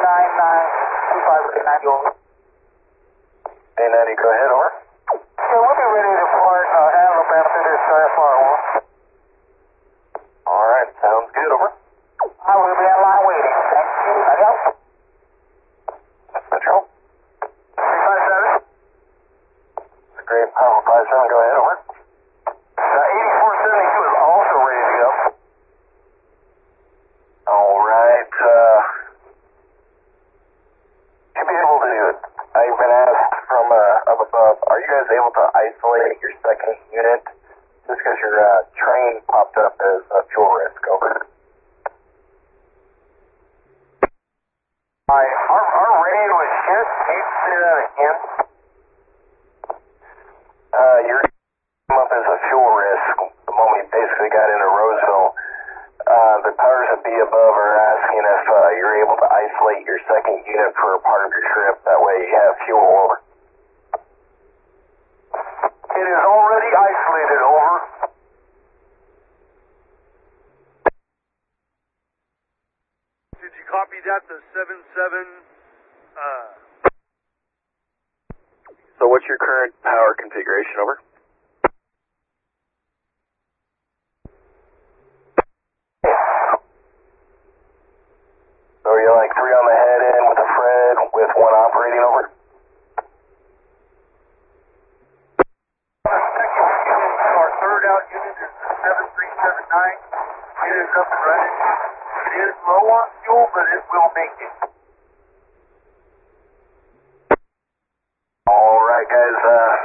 A90, go ahead, over. Yeah, we'll be ready to depart Alabama through this far, over. Alright, sounds good, over. I will be on line waiting. Thank you. Adios. Control. 357. Great, Power 57, go ahead, over. 8472 is also ready to go. Alright, to be able to do it, I've been asked from up above, are you guys able to isolate your second unit just because your train popped up as a fuel risk, over? Our radio is shit. Can you say that again? Your came up as a fuel risk the moment you basically got into Roseville. The powers that be above are asking if you're able to isolate your second unit for a part of your trip. That way you have fuel, over. It is already isolated, over. Did you copy that to 77? So what's your current power configuration, over? So are you like 3 on the head end with a Fred with 1 operating, over? Our third out unit is 7379. It is up and running. It is low on fuel, but it will make it. Alright guys,